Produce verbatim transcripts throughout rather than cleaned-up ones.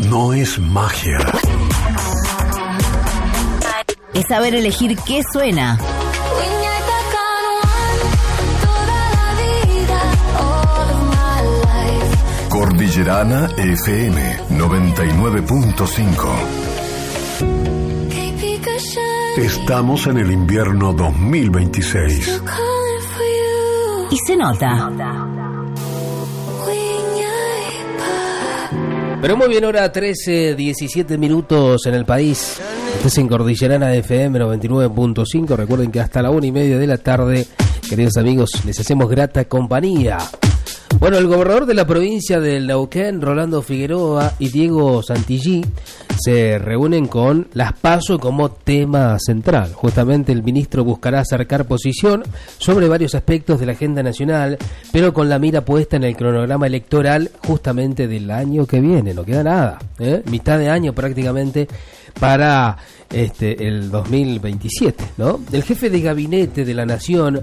no es magia. Es saber elegir qué suena. Cordillerana F M noventa y nueve punto cinco. Estamos en el invierno dos mil veintiséis. Y se nota. Pero muy bien, hora trece, diecisiete minutos en el país. Estás en Cordillerana F M noventa y nueve punto cinco. Recuerden que hasta la una y media de la tarde, queridos amigos, les hacemos grata compañía. Bueno, el gobernador de la provincia del Neuquén, Rolando Figueroa, y Diego Santillí se reúnen con las PASO como tema central. Justamente el ministro buscará acercar posición sobre varios aspectos de la agenda nacional, pero con la mira puesta en el cronograma electoral justamente del año que viene. No queda nada, ¿eh? Mitad de año prácticamente para este el dos mil veintisiete, ¿no? El jefe de gabinete de la Nación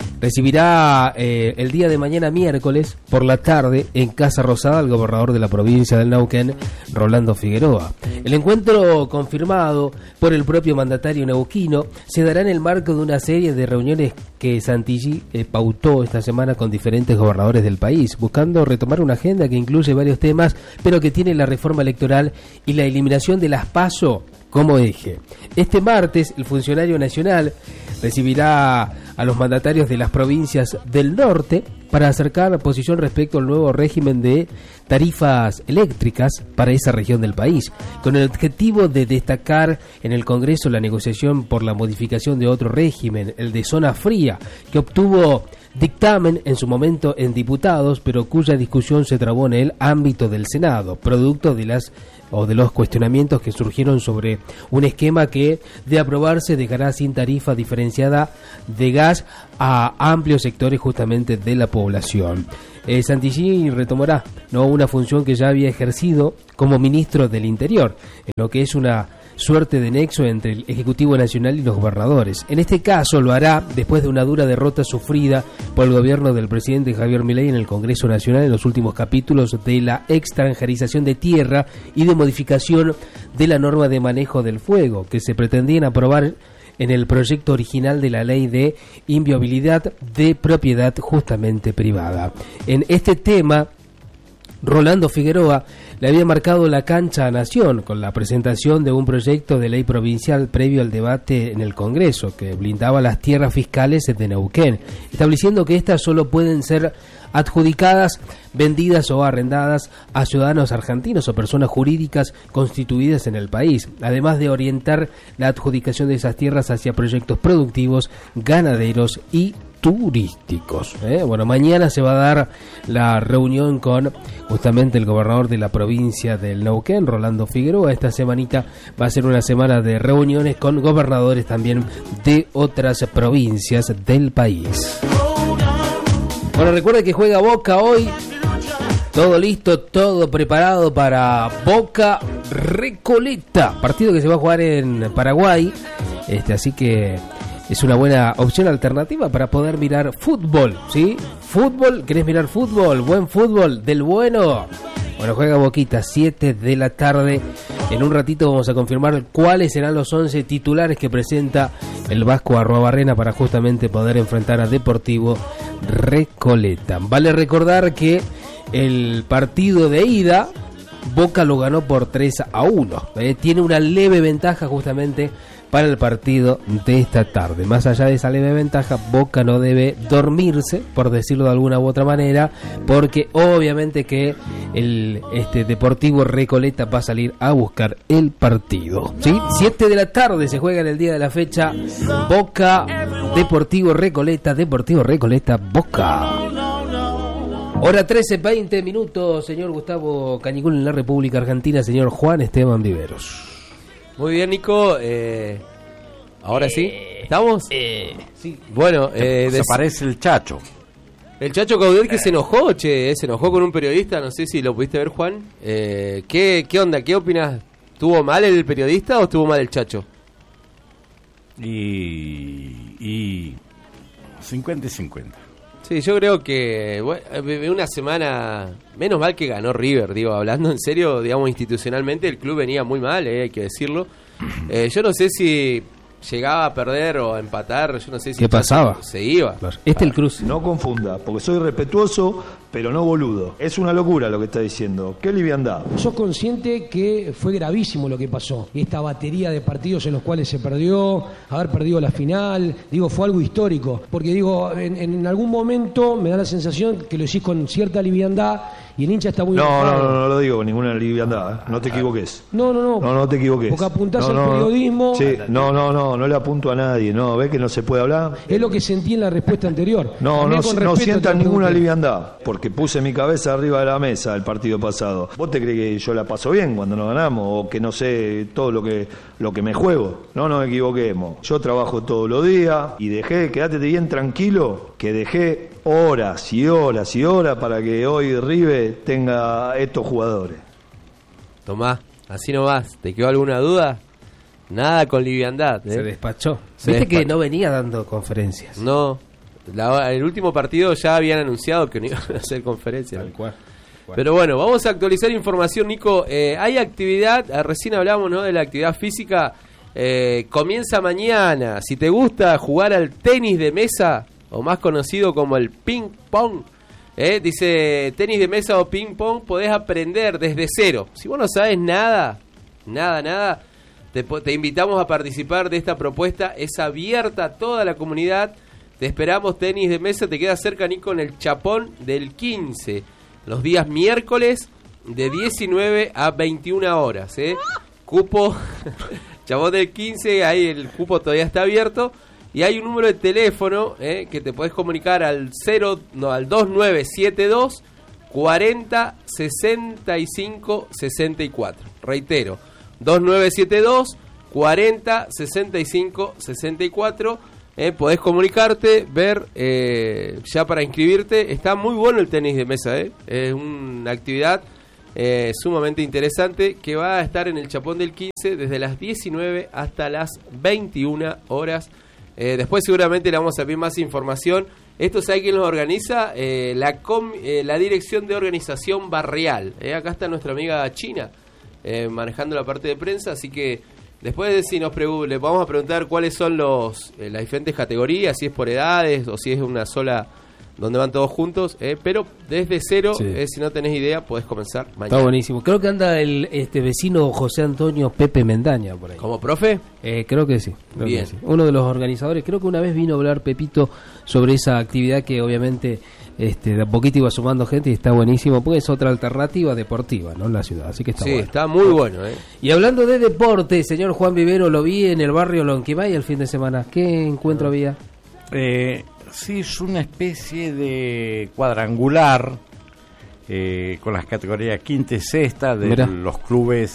recibirá eh, el día de mañana, miércoles, por la tarde, en Casa Rosada, al gobernador de la provincia del Neuquén, Rolando Figueroa. El encuentro, confirmado por el propio mandatario neuquino, se dará en el marco de una serie de reuniones que Santillí eh, pautó esta semana con diferentes gobernadores del país, buscando retomar una agenda que incluye varios temas, pero que tiene la reforma electoral y la eliminación de las PASO como eje. Este martes, el funcionario nacional recibirá a los mandatarios de las provincias del norte para acercar la posición respecto al nuevo régimen de tarifas eléctricas para esa región del país, con el objetivo de destacar en el Congreso la negociación por la modificación de otro régimen, el de zona fría, que obtuvo dictamen en su momento en diputados, pero cuya discusión se trabó en el ámbito del Senado, producto de las o de los cuestionamientos que surgieron sobre un esquema que, de aprobarse, dejará sin tarifa diferenciada de gas a amplios sectores justamente de la población. Eh, Santillí retomará no una función que ya había ejercido como ministro del Interior, en lo que es una suerte de nexo entre el Ejecutivo Nacional y los gobernadores. En este caso lo hará después de una dura derrota sufrida por el gobierno del presidente Javier Milei en el Congreso Nacional en los últimos capítulos de la extranjerización de tierra y de modificación de la norma de manejo del fuego que se pretendían aprobar en el proyecto original de la ley de inviolabilidad de propiedad justamente privada. En este tema, Rolando Figueroa le había marcado la cancha a Nación con la presentación de un proyecto de ley provincial previo al debate en el Congreso que blindaba las tierras fiscales de Neuquén, estableciendo que éstas solo pueden ser adjudicadas, vendidas o arrendadas a ciudadanos argentinos o personas jurídicas constituidas en el país, además de orientar la adjudicación de esas tierras hacia proyectos productivos, ganaderos y turísticos. ¿eh? Bueno, mañana se va a dar la reunión con justamente el gobernador de la provincia del Neuquén, Rolando Figueroa. Esta semanita va a ser una semana de reuniones con gobernadores también de otras provincias del país. Bueno, recuerda que juega Boca hoy. Todo listo, todo preparado para Boca Recoleta. Partido que se va a jugar en Paraguay. Este, así que es una buena opción alternativa para poder mirar fútbol, ¿sí? Fútbol, ¿querés mirar fútbol? Buen fútbol, del bueno. Bueno, juega Boquita, siete de la tarde. En un ratito vamos a confirmar cuáles serán los once titulares que presenta el Vasco Arruabarrena para justamente poder enfrentar a Deportivo Recoleta. Vale recordar que el partido de ida, Boca lo ganó por tres a uno. ¿eh? Tiene una leve ventaja justamente para el partido de esta tarde. Más allá de esa leve ventaja, Boca no debe dormirse, por decirlo de alguna u otra manera, porque obviamente que el este Deportivo Recoleta va a salir a buscar el partido. ¿Sí? siete de la tarde se juega en el día de la fecha. Boca, Deportivo Recoleta, Deportivo Recoleta, Boca. Hora trece, veinte minutos, señor Gustavo Cañicul en la República Argentina, señor Juan Esteban Viveros. Muy bien, Nico. Eh, Ahora sí. ¿Estamos? Eh, sí. Bueno, eh, se des... parece el Chacho. El Chacho Caudiel que se enojó, che, se enojó con un periodista, no sé si lo pudiste ver, Juan. Eh, ¿qué, ¿Qué onda? ¿Qué opinas? ¿Estuvo mal el periodista o estuvo mal el Chacho? Y... y... cincuenta y cincuenta. Sí, yo creo que bueno, una semana, menos mal que ganó River, digo, hablando en serio, digamos, institucionalmente el club venía muy mal, eh, hay que decirlo. Eh, yo no sé si llegaba a perder o a empatar, yo no sé si... ¿Qué pasaba? Se iba. Este el cruce. No confunda, porque soy respetuoso, pero no boludo. Es una locura lo que está diciendo. Qué liviandad. Sos consciente que fue gravísimo lo que pasó. Esta batería de partidos en los cuales se perdió, haber perdido la final, digo, fue algo histórico. Porque digo, en, en algún momento me da la sensación que lo decís con cierta liviandad y el hincha está muy... No, enojado. no, no, no lo digo con ninguna liviandad, ¿eh? No te equivoques. No, no, no. No, no te equivoques. Porque apuntás no, al no, periodismo... Sí, no, no, no, no le apunto a nadie. No, ¿ves que no se puede hablar? Es lo que sentí en la respuesta anterior. No, También no, con no respeto sientas te ninguna pregunté. liviandad, porque puse mi cabeza arriba de la mesa el partido pasado. ¿Vos te crees que yo la paso bien cuando nos ganamos o que no sé todo lo que lo que me juego? No nos equivoquemos. Yo trabajo todos los días y dejé, quédate bien tranquilo, que dejé horas y horas y horas para que hoy River tenga estos jugadores. Tomás, así no vas. ¿Te quedó alguna duda? Nada con liviandad. ¿eh? Se despachó. Se Viste despa- que no venía dando conferencias. No, la- el último partido ya habían anunciado que no iban a hacer conferencia. Tal ¿no? cual. Pero bueno, vamos a actualizar información, Nico. Eh, hay actividad, eh, recién hablamos, ¿no?, de la actividad física. Eh, comienza mañana. Si te gusta jugar al tenis de mesa, o más conocido como el ping pong, eh, dice tenis de mesa o ping pong, podés aprender desde cero. Si vos no sabes nada, nada, nada, te, po- te invitamos a participar de esta propuesta. Es abierta a toda la comunidad. Te esperamos. Tenis de mesa te queda cerca, Nico, en el Chapón del quince. Los días miércoles de diecinueve a veintiuna horas, ¿eh? Cupo, Chapón del quince, ahí el cupo todavía está abierto. Y hay un número de teléfono, ¿eh?, que te podés comunicar al cero, no, al dos nueve siete dos cuarenta sesenta y cinco sesenta y cuatro. Reitero, dos nueve siete dos cuarenta sesenta y cinco sesenta y cuatro. Eh, podés comunicarte, ver, eh, ya para inscribirte. Está muy bueno el tenis de mesa, eh. Es una actividad eh, sumamente interesante que va a estar en el Chapón del quince desde las diecinueve hasta las veintiuna horas. Eh, después seguramente le vamos a pedir más información. Esto, ¿sabe quién los organiza? Eh, la, com, eh, la Dirección de Organización Barrial. Eh, acá está nuestra amiga China eh, manejando la parte de prensa, así que después de si nos pregu- le vamos a preguntar cuáles son los eh, las diferentes categorías, si es por edades o si es una sola donde van todos juntos, eh, pero desde cero, Sí. eh, si no tenés idea, podés comenzar mañana. Está buenísimo. Creo que anda el este vecino José Antonio Pepe Mendaña por ahí. ¿Como profe? Eh, creo que sí. Creo Bien. que sí. Uno de los organizadores. Creo que una vez vino a hablar Pepito sobre esa actividad que obviamente este, de a poquito iba sumando gente y está buenísimo porque es otra alternativa deportiva, ¿no?, en la ciudad. Así que está Sí, bueno. está muy bueno. Eh. Y hablando de deporte, señor Juan Vivero, lo vi en el barrio Lonquimay el fin de semana. ¿Qué encuentro había? Eh, sí, es una especie de cuadrangular eh, con las categorías quinta y sexta de Mirá. los clubes,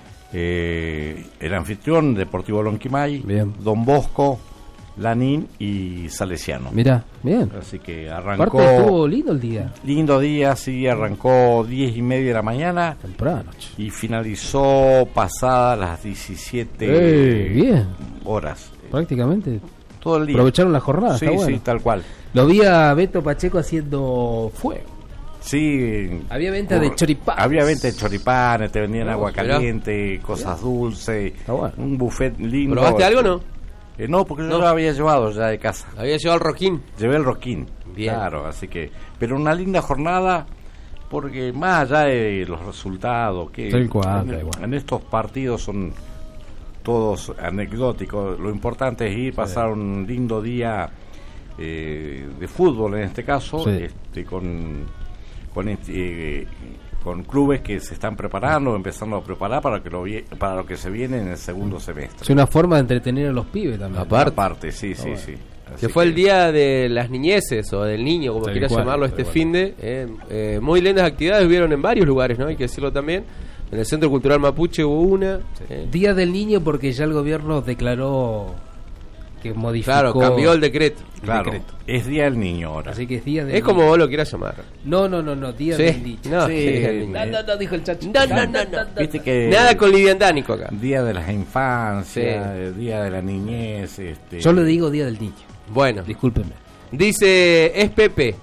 eh, el anfitrión Deportivo Lonquimay, Bien. Don Bosco, Lanín y Salesiano. Mirá, bien. Así que Aparte arrancó estuvo lindo el día. lindo día, sí, arrancó diez y media de la mañana Temprano. che. y finalizó pasadas las diecisiete Eh, bien. horas. Prácticamente Todo el día. aprovecharon la jornada. Sí, está bueno. sí, tal cual. Lo vi a Beto Pacheco haciendo fuego. Sí. Había venta de choripanes. Había venta de choripanes, te vendían Oh, agua mirá. caliente, cosas dulces, Está bueno. un buffet lindo. ¿Probaste algo o no? Eh, no, porque yo No. lo había llevado ya de casa. Había llevado el roquín. Llevé el roquín. Bien. Claro, así que... Pero una linda jornada, porque más allá de los resultados, que Tal cual, en, tal cual. en estos partidos son todos anecdóticos, lo importante es ir, pasar un lindo día eh, de fútbol en este caso, Sí. este, con... con este, eh, con clubes que se están preparando, empezando a preparar para que lo vie- para lo que se viene en el segundo semestre. Es una forma de entretener a los pibes también. Aparte. Aparte, sí, sí, bueno. sí. Que Así fue el día de las niñeces o del niño, como Tal quieras cual, llamarlo, tal este cual. finde. Eh, eh, muy lindas actividades hubieron en varios lugares, ¿no? Hay que decirlo también. En el Centro Cultural Mapuche hubo una. eh. Día del Niño porque ya el gobierno declaró que modificó. Claro, cambió el decreto. Claro, decreto. es Día del Niño ahora. Así que es Día del Es como Niño. vos lo quieras llamar. No, no, no, no, Día Sí. del Niño. No, Sí, que diga el niño. No, no, no, dijo el chacho. No, no, no, no. Viste que Nada con liviandad, Nico, acá. Día de las Infancias, Sí. el Día de la Niñez, este, Yo le digo Día del Niño. Bueno, Discúlpenme. Dice, es Pepe,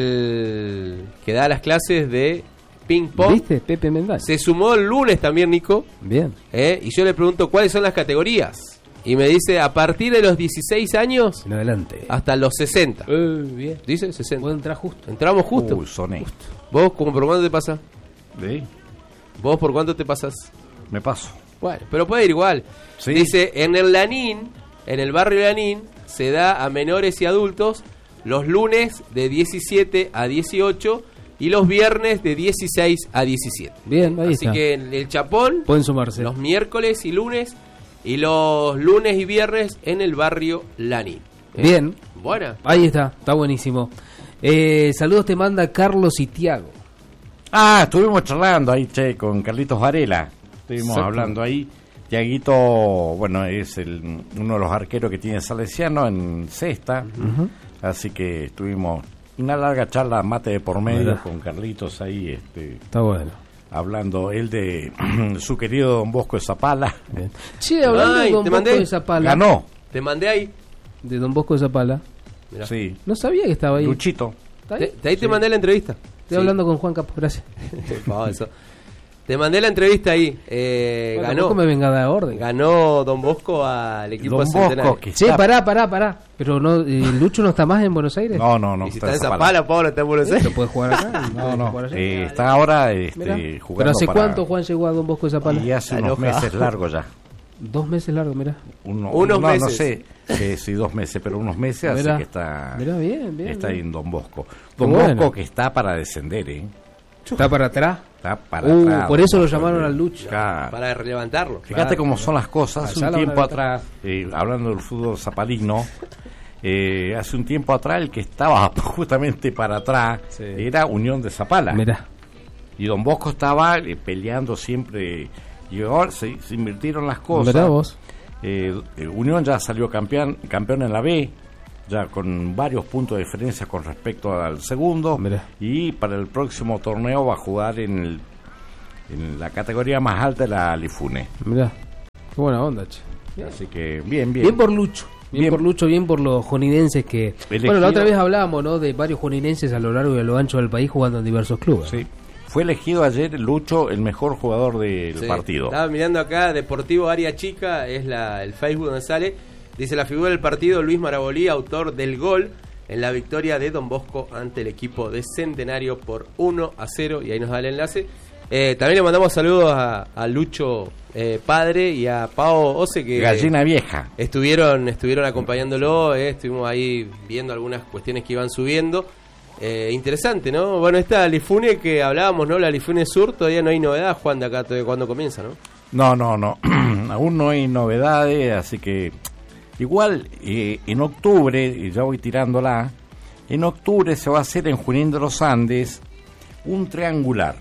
el que da las clases de ping pong. ¿Viste? Pepe Mendaña. Se sumó el lunes también, Nico. Bien. ¿eh? Y yo le pregunto cuáles son las categorías. Y me dice, a partir de los dieciséis años En adelante. hasta los sesenta. Eh, bien. Dice sesenta. Puedo entrar justo. Entramos justo. Uy, soné. ¿Vos como por cuánto te pasa? ¿Sí? ¿Vos por cuánto te pasas? Me paso. Bueno, pero puede ir igual. Sí. Dice, en el Lanín, en el barrio Lanín, se da a menores y adultos los lunes de diecisiete a dieciocho y los viernes de dieciséis a diecisiete. Bien, ahí Así está. que en el Chapón, Pueden sumarse. los miércoles y lunes, y los lunes y viernes en el barrio Lanín. ¿Eh? Bien. Buena. Ahí está, está buenísimo. Eh, saludos te manda Carlos y Tiago. Ah, estuvimos charlando ahí, che, con Carlitos Varela. Estuvimos Exacto. hablando ahí. Tiaguito, bueno, es el, uno de los arqueros que tiene Salesiano en Cesta. Así que estuvimos una larga charla, mate de por medio, Mira. con Carlitos ahí, este, Está bueno. hablando él de su querido Don Bosco de Zapala. Bien. Che, hablando Ay, de Don te Bosco mandé. de Zapala. Ganó, Te mandé ahí. De Don Bosco de Zapala. Mirá. sí. No sabía que estaba ahí. Luchito. ¿Está ahí? Te, te- ahí te mandé la entrevista. Estoy hablando con Juan Capo, gracias. Por favor, eso. Te mandé la entrevista ahí. Eh, Bueno, ganó. tampoco me venga a dar orden. Ganó Don Bosco al equipo Don Centenario. Bosco, que Che, está- pará, pará, pará. Pero no, eh, Lucho no está más en Buenos Aires. No, no, no. Y si está está en en Zapala. Zapala, Pablo, está en Buenos ¿Lo Aires. puede jugar acá? No, ¿Puede no. jugar allá? eh, está ahora este, Mirá. jugando ¿Pero hace para- cuánto Juan llegó a Don Bosco de Zapala? Y hace Está unos enojado. meses largos ya. Dos meses largo, mirá. Uno, Unos no, meses. No sé eh, si dos meses, pero unos meses, Mirá. así que está, Mirá, bien, bien, está bien. ahí en Don Bosco. Qué Don bueno. Bosco que está para descender, ¿eh? ¿Está para atrás? Está para Uh, atrás, por eso Don lo Bosco. llamaron al Lucho. Claro. Para levantarlo. Fíjate Claro. cómo son las cosas. Hace Allá un la tiempo van a levantar. atrás, eh, hablando del fútbol zapalino, eh, hace un tiempo atrás el que estaba justamente para atrás Sí. era Unión de Zapala. Mirá. Y Don Bosco estaba eh, peleando siempre. Y ahora se, se invirtieron las cosas. Mirá vos. Eh, eh, Unión ya salió campeón, campeón en la B, ya con varios puntos de diferencia con respecto al segundo. Mirá. Y para el próximo torneo va a jugar en, el, en la categoría más alta de la Lifune. Mirá. Qué buena onda, che. Así que bien, bien. Bien por Lucho. Bien, Bien. por Lucho, bien por los juninenses que... Elegido. Bueno, la otra vez hablábamos, ¿no? De varios juninenses a lo largo y a lo ancho del país jugando en diversos clubes. Sí. Fue elegido ayer Lucho el mejor jugador del Sí. partido. Estaba mirando acá, Deportivo Área Chica, es la, el Facebook donde sale. Dice la figura del partido, Luis Marabolí, autor del gol en la victoria de Don Bosco ante el equipo de Centenario por uno a cero. Y ahí nos da el enlace. Eh, también le mandamos saludos a, a Lucho eh, padre y a Pao Ose que Gallina vieja. estuvieron estuvieron acompañándolo. Eh, estuvimos ahí viendo algunas cuestiones que iban subiendo. Eh, interesante, ¿no? Bueno, esta Lifune que hablábamos, ¿no? La Lifune Sur, todavía no hay novedad, Juan, de acá, todavía cuando comienza, ¿no? No, no, no. Aún no hay novedades, así que igual eh, en octubre, y ya voy tirándola, en octubre se va a hacer en Junín de los Andes un triangular.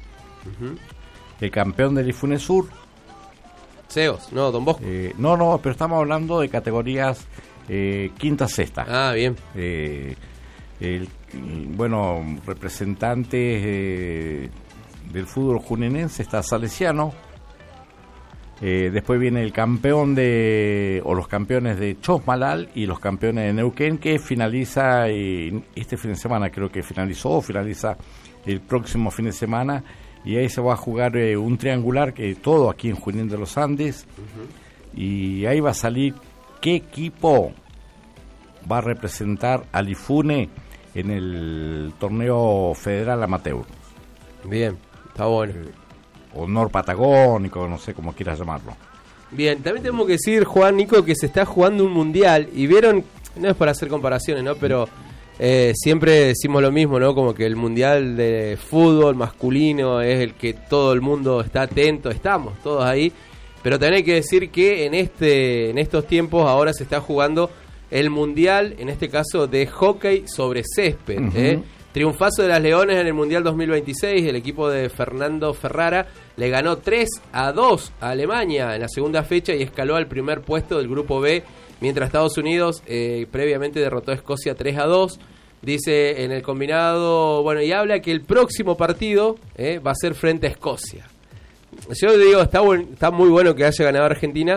El campeón del Ifune Sur. Seos, no, Don Bosco. eh, no, no, pero estamos hablando de categorías eh, quinta, sexta. Ah, bien. Eh, el, bueno, representantes eh, del fútbol juninense está Salesiano. Eh, después viene el campeón de, o los campeones de Chosmalal y los campeones de Neuquén, que finaliza eh, este fin de semana, creo que finalizó o finaliza el próximo fin de semana. Y ahí se va a jugar eh, un triangular, que todo aquí en Junín de los Andes. Uh-huh. Y ahí va a salir qué equipo va a representar al Ifune en el torneo federal amateur. Bien, está bueno. Honor patagónico, no sé cómo quieras llamarlo. Bien, también tenemos que decir, Juan, Nico, que se está jugando un mundial. Y vieron, no es para hacer comparaciones, ¿no? Pero eh, siempre decimos lo mismo, ¿no? Como que el mundial de fútbol masculino es el que todo el mundo está atento. Estamos todos ahí. Pero también hay que decir que en este en estos tiempos ahora se está jugando el mundial, en este caso de hockey sobre césped. Uh-huh. ¿eh? Triunfazo de las Leones en el Mundial dos mil veintiséis. El equipo de Fernando Ferrara le ganó tres a dos a Alemania en la segunda fecha y escaló al primer puesto del Grupo B, mientras Estados Unidos eh, previamente derrotó a Escocia tres a dos. Dice en el combinado, bueno, y habla que el próximo partido eh, va a ser frente a Escocia. Yo digo, está, buen, está muy bueno que haya ganado Argentina,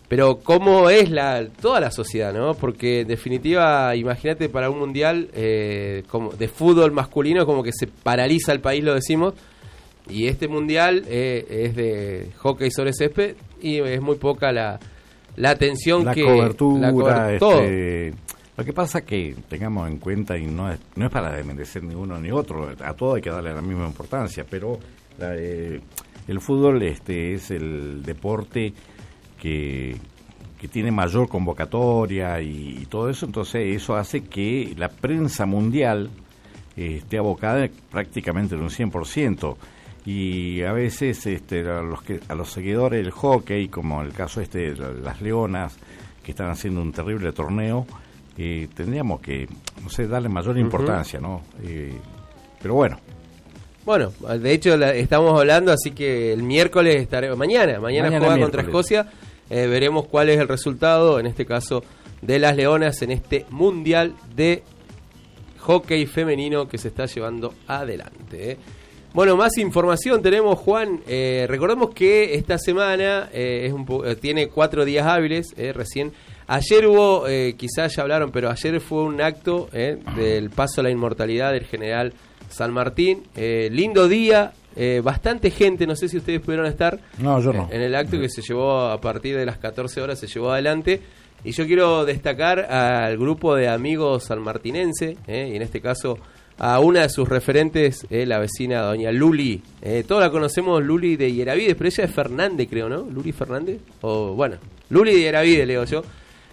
pero cómo es la toda la sociedad, ¿no? Porque en definitiva, imagínate para un mundial eh, como de fútbol masculino, como que se paraliza el país, lo decimos, y este mundial eh, es de hockey sobre césped y es muy poca la, la atención la que... Cobertura, la cobertura, todo. Este, lo que pasa que tengamos en cuenta, y no es, no es para desmerecer ni uno ni otro, a todo hay que darle la misma importancia, pero la, eh, el fútbol este es el deporte que, que tiene mayor convocatoria y, y todo eso, entonces eso hace que la prensa mundial eh, esté abocada prácticamente en un cien por ciento, y a veces este, a, los que, a los seguidores del hockey, como el caso este de las Leonas, que están haciendo un terrible torneo, eh, tendríamos que, no sé, darle mayor importancia, uh-huh. ¿no? Eh, pero bueno. Bueno, de hecho la, estamos hablando, así que el miércoles estaremos, mañana, mañana, mañana juega contra Escocia, eh, veremos cuál es el resultado, en este caso, de las Leonas en este Mundial de Hockey Femenino que se está llevando adelante. ¿eh? Bueno, más información tenemos, Juan. Eh, recordemos que esta semana eh, es un po- tiene cuatro días hábiles, eh, recién. Ayer hubo, eh, quizás ya hablaron, pero ayer fue un acto eh, del paso a la inmortalidad del general San Martín. Eh, lindo día, eh, bastante gente, no sé si ustedes pudieron estar. No, yo no. Eh, en el acto que se llevó a partir de las catorce horas, se llevó adelante. Y yo quiero destacar al grupo de amigos sanmartinense, eh, y en este caso a una de sus referentes, eh, la vecina doña Luli. Eh, todos la conocemos, Luli de Hieravides, pero ella es Fernández, creo, ¿no? Luli Fernández. O bueno, Luli de Hieravides, leo yo.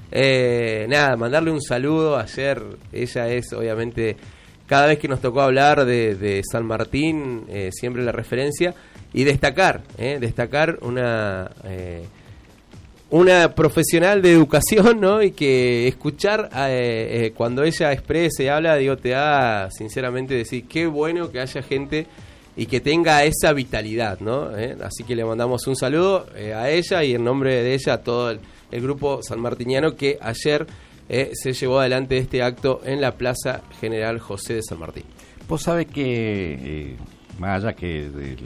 Eh, nada, mandarle un saludo. Ayer ella es, obviamente, cada vez que nos tocó hablar de, de San Martín, eh, siempre la referencia. Y destacar, eh, destacar una... Eh, una profesional de educación, ¿no? Y que escuchar eh, eh, cuando ella expresa y habla, digo, te da sinceramente decir qué bueno que haya gente y que tenga esa vitalidad, ¿no? ¿Eh? Así que le mandamos un saludo eh, a ella y en nombre de ella a todo el, el grupo sanmartiniano que ayer eh, se llevó adelante este acto en la Plaza General José de San Martín. Vos sabés que, eh, más allá que del,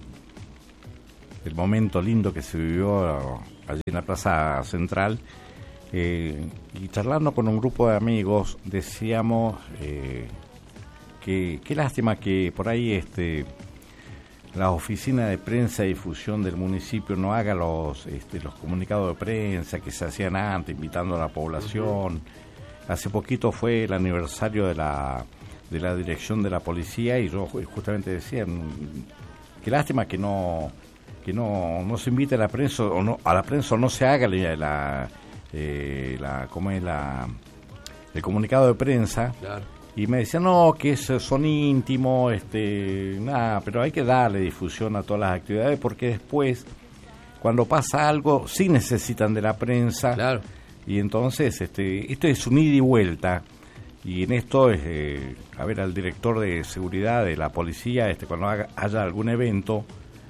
del momento lindo que se vivió allí en la Plaza Central, eh, y charlando con un grupo de amigos, decíamos eh, que qué lástima que por ahí este la oficina de prensa y difusión del municipio no haga los este, los comunicados de prensa que se hacían antes, invitando a la población. Uh-huh. Hace poquito fue el aniversario de la de la dirección de la policía y yo justamente decía, qué lástima que no que no, no se invite a la prensa o no a la prensa o no se haga la, la, eh, la ¿cómo es la el comunicado de prensa. Claro. Y me decían, no, que es, son íntimos, este, nada, pero hay que darle difusión a todas las actividades porque después, cuando pasa algo, sí necesitan de la prensa. Claro. Y entonces, este, esto es un ida y vuelta. Y en esto es, eh, a ver, al director de seguridad de la policía, este, cuando haga, haya algún evento,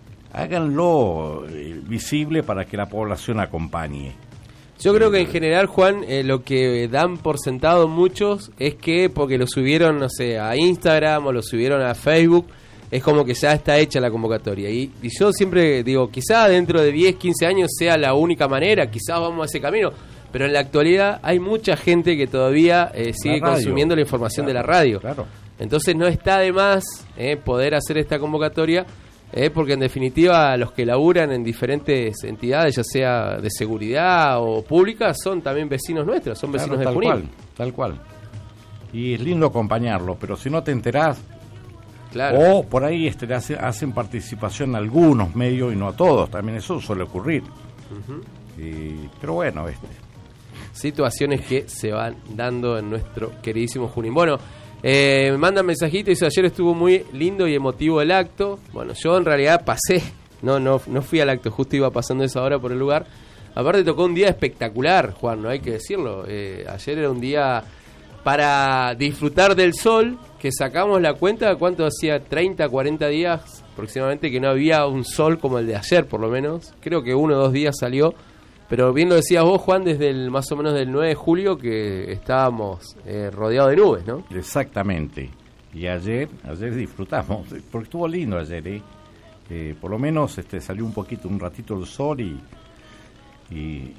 háganlo eh, visible para que la población acompañe. Yo creo que en general, Juan, eh, lo que dan por sentado muchos es que porque lo subieron, no sé, a Instagram o lo subieron a Facebook, es como que ya está hecha la convocatoria. Y, y yo siempre digo, quizá dentro de diez, quince años sea la única manera, quizás vamos a ese camino, pero en la actualidad hay mucha gente que todavía eh, sigue consumiendo la información, claro, de la radio. Claro. Entonces no está de más eh, poder hacer esta convocatoria. Eh, porque en definitiva los que laburan en diferentes entidades, ya sea de seguridad o públicas, son también vecinos nuestros, son vecinos, claro, de Junín. Cual, tal cual. Y es lindo acompañarlos, pero si no te enterás, claro, o por ahí este, hace, hacen participación algunos medios y no a todos, también eso suele ocurrir. Uh-huh. Y, pero bueno, este. situaciones que se van dando en nuestro queridísimo Junín. Bueno, Eh, me mandan mensajitos y dice, ayer estuvo muy lindo y emotivo el acto. Bueno, yo en realidad pasé, no no no fui al acto, justo iba pasando esa hora por el lugar. Aparte tocó un día espectacular, Juan, no hay que decirlo. Eh, ayer era un día para disfrutar del sol, que sacamos la cuenta de cuánto hacía, treinta, cuarenta días aproximadamente que no había un sol como el de ayer, por lo menos. Creo que uno o dos días salió. Pero bien lo decías vos, Juan, desde el más o menos del nueve de julio que estábamos eh, rodeados de nubes, ¿no? Exactamente. Y ayer, ayer disfrutamos, porque estuvo lindo ayer, ¿eh? Eh, por lo menos este, salió un poquito, un ratito el sol y, y,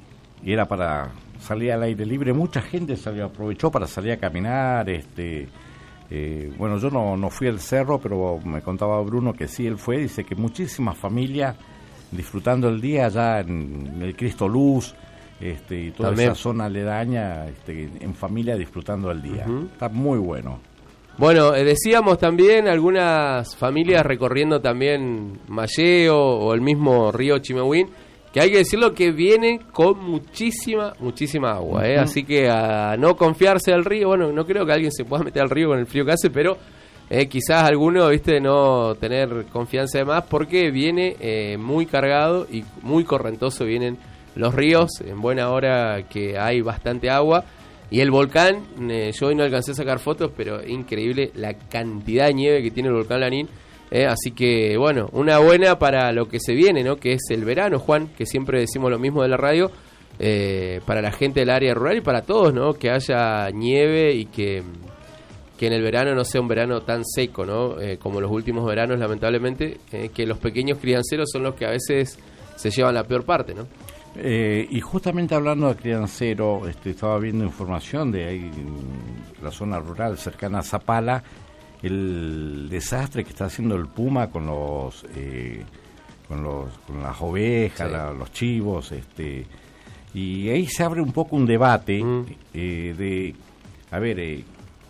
y era para salir al aire libre. Mucha gente salió, aprovechó para salir a caminar. Este, eh, bueno, yo no, no fui al cerro, pero me contaba Bruno que sí, él fue. Dice que muchísimas familias disfrutando el día allá en el Cristo Luz, este, y toda También. esa zona aledaña, este, en familia disfrutando el día. Uh-huh. Está muy bueno. Bueno, eh, decíamos también algunas familias recorriendo también Malleo o el mismo río Chimehuín, que hay que decirlo que viene con muchísima, muchísima agua, ¿eh? Uh-huh. Así que a no confiarse al río. Bueno, no creo que alguien se pueda meter al río con el frío que hace, pero eh, quizás alguno, viste, no tener confianza de más, porque viene eh, muy cargado y muy correntoso vienen los ríos, en buena hora que hay bastante agua. Y el volcán, eh, yo hoy no alcancé a sacar fotos, pero increíble la cantidad de nieve que tiene el volcán Lanín. Eh, así que, bueno, una buena para lo que se viene, ¿no? Que es el verano, Juan, que siempre decimos lo mismo de la radio, eh, para la gente del área rural y para todos, ¿no? Que haya nieve y que, que en el verano no sea un verano tan seco, ¿no? Eh, como los últimos veranos, lamentablemente, eh, que los pequeños crianceros son los que a veces se llevan la peor parte, ¿no? Eh, y justamente hablando de criancero, este, estaba viendo información de ahí en la zona rural cercana a Zapala, el desastre que está haciendo el Puma con los eh, con los con las ovejas, sí. la, los chivos, este, y ahí se abre un poco un debate mm. eh, de, a ver, eh,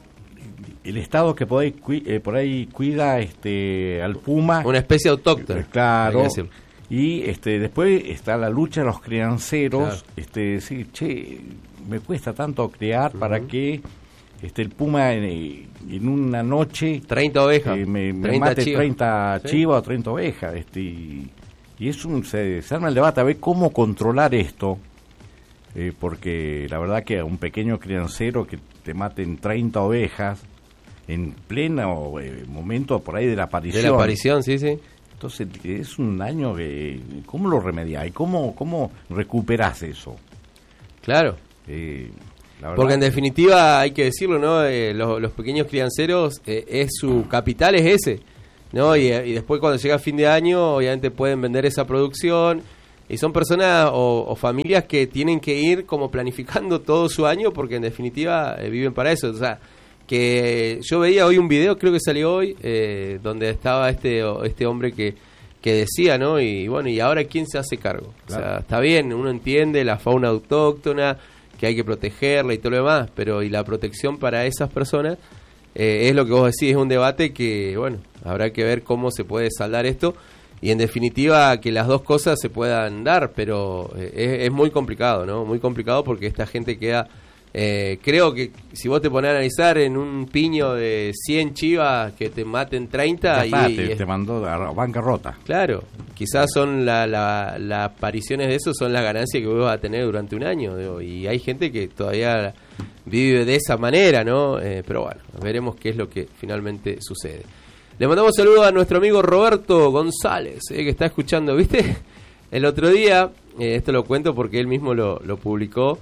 el Estado que por ahí, eh, por ahí cuida este al Puma, una especie autóctona, eh, claro. Y este después está la lucha de los crianceros, claro. este decir, che, me cuesta tanto criar uh-huh. para que este el puma en, en una noche treinta ovejas, eh, me, me treinta mate chivas. treinta sí. chivas o treinta ovejas, este y, y es un se, se arma el debate a ver cómo controlar esto, eh, porque la verdad que a un pequeño criancero que te maten treinta ovejas en pleno eh, momento por ahí de la aparición. De la aparición, sí, sí. Entonces es un daño que, ¿cómo lo remediás? ¿Y cómo, cómo recuperás eso? Claro. Eh, la verdad Porque en que... definitiva, hay que decirlo, ¿no? Eh, los, los pequeños crianceros, eh, es su capital es ese, ¿no? Y, y después cuando llega fin de año, obviamente pueden vender esa producción. Y son personas o, o familias que tienen que ir como planificando todo su año, porque en definitiva eh, viven para eso. O sea, que yo veía hoy un video, creo que salió hoy, eh, donde estaba este este hombre que, que decía, ¿no? Y bueno, ¿y ahora quién se hace cargo? Claro. O sea, está bien, uno entiende la fauna autóctona, que hay que protegerla y todo lo demás, pero ¿y la protección para esas personas? Eh, es lo que vos decís, es un debate que, bueno, habrá que ver cómo se puede saldar esto, y en definitiva que las dos cosas se puedan dar, pero eh, es, es muy complicado, ¿no? Muy complicado porque esta gente queda... Eh, creo que si vos te pones a analizar en un piño de cien chivas que te maten treinta está, y, te, y te mandó a bancarrota. Claro, quizás son las la, la apariciones de eso son las ganancias que vos vas a tener durante un año, digo, y hay gente que todavía vive de esa manera, ¿no? Eh, pero bueno, veremos qué es lo que finalmente sucede. Le mandamos saludos a nuestro amigo Roberto González, eh, que está escuchando, ¿viste? El otro día, eh, esto lo cuento porque él mismo lo, lo publicó.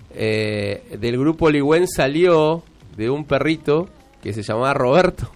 Eh, del grupo Ligüen salió de un perrito que se llamaba Roberto.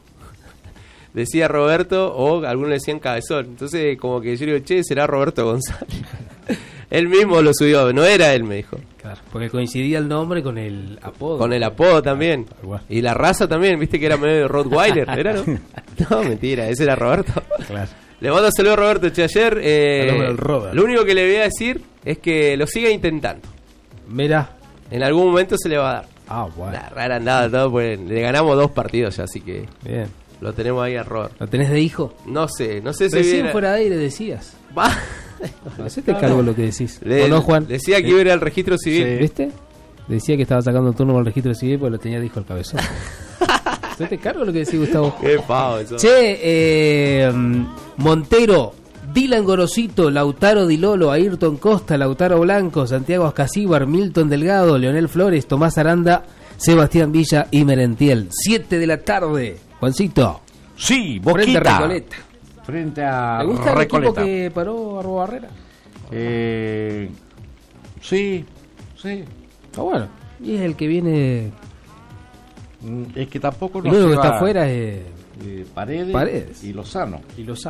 Decía Roberto, o algunos le decían Cabezón. Entonces como que yo digo, che, será Roberto González. Él mismo lo subió, no era él, me dijo. Claro, porque coincidía el nombre con el apodo. Con el apodo también. Y la raza también, viste que era medio Rottweiler, ¿era, no? No, mentira, ese era Roberto. Claro. Le mando un saludo a Roberto, che, ayer eh, lo único que le voy a decir es que lo siga intentando. Mira, en algún momento se le va a dar. Ah, bueno. La rara andada, todo, pues, le ganamos dos partidos ya, así que bien. Lo tenemos ahí a Robert. ¿Lo tenés de hijo? No sé, no sé si recién viene... fuera de aire decías. Va. Hacete no, cargo no. lo que decís. Le, ¿O no, Juan? Decía que iba a ir al registro civil. Sí. ¿Viste? Decía que estaba sacando turno al registro civil porque lo tenía de hijo el cabezón. Hacete cargo de lo que decís, Gustavo. Qué pavo eso. Che, eh, Montero, Dylan Gorosito, Lautaro Di Lolo, Ayrton Costa, Lautaro Blanco, Santiago Ascasíbar, Milton Delgado, Leonel Flores, Tomás Aranda, Sebastián Villa y Merentiel. Siete de la tarde. Juancito. Sí, Boquita. Frente a Recoleta. Frente a ¿Te gusta Recoleta. el equipo que paró Arbo Barrera? Eh, sí, sí. Ah, bueno. Y es el que viene... Es que tampoco no. El único que está afuera es... eh, Paredes, Paredes y Lozano. Y Lozano.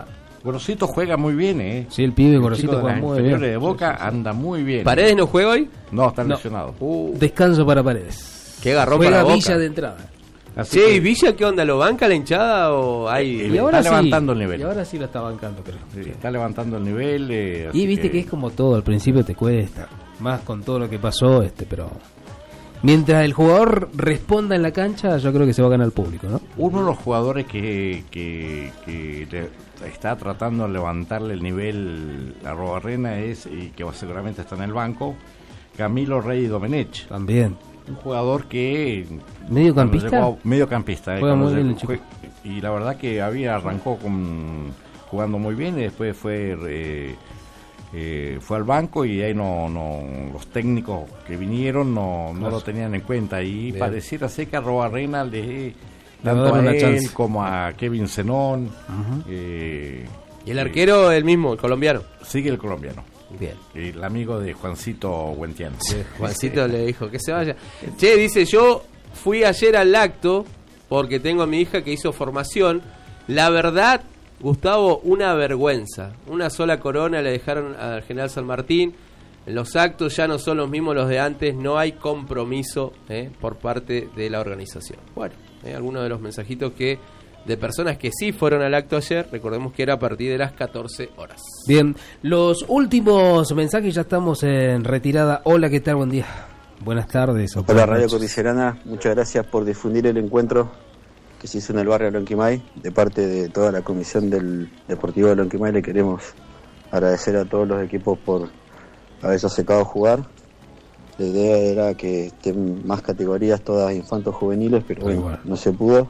Gorosito juega muy bien, ¿eh? Sí, el pibe El Gorosito chico de juega las muy inferiores bien. de Boca anda muy bien. ¿Paredes no juega hoy? No, está No. lesionado. Uh, Descanso para Paredes. qué garrón Juega para Boca. Villa de entrada. Así Che, que- ¿y Villa qué onda? ¿Lo banca la hinchada o hay...? Eh, Y ahora está sí, levantando el nivel. Y ahora sí lo está bancando, creo. Sí, está levantando el nivel. eh, así Y viste que... es como todo, al principio te cuesta, más con todo lo que pasó, este, pero mientras el jugador responda en la cancha, yo creo que se va a ganar el público, ¿no? Uno de los jugadores que, que, que le- está tratando de levantarle el nivel a Arrobarrena es, y que seguramente está en el banco, Camilo Rey Domenech. También. Un jugador que... ¿Mediocampista? cuando llegó- mediocampista. eh, Juega cuando muy bien llegó- el chico. fue- y la verdad que había arrancó con, jugando muy bien y después fue... eh, eh, fue al banco y ahí no, no los técnicos que vinieron no, no lo tenían en cuenta y Bien. pareciera ser que a Arrobarrena le Le va a tanto dar a una él chance. como a Kevin Zenón eh, Y el arquero el mismo, el colombiano. sigue el colombiano, Bien. el amigo de Juancito Huentiano. Juancito le dijo que se vaya. Che, dice, yo fui ayer al acto porque tengo a mi hija que hizo formación. La verdad, Gustavo, una vergüenza. Una sola corona le dejaron al General San Martín. Los actos ya no son los mismos los de antes. No hay compromiso eh, por parte de la organización. Bueno, eh, algunos de los mensajitos que de personas que sí fueron al acto ayer. Recordemos que era a partir de las catorce horas. Bien, los últimos mensajes, ya estamos en retirada. Hola, ¿qué tal? Buen día. Buenas tardes. o Hola buenas Radio noches. Cordillerana, muchas gracias por difundir el encuentro que se hizo en el barrio de Lonquimay. De parte de toda la comisión del Deportivo de Lonquimay le queremos agradecer a todos los equipos por haberse acercado a jugar. La idea era que estén más categorías, todas infantos juveniles, pero Muy bueno, bueno. no se pudo.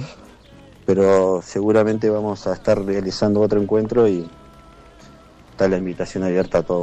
Pero seguramente vamos a estar realizando otro encuentro y está la invitación abierta a todos.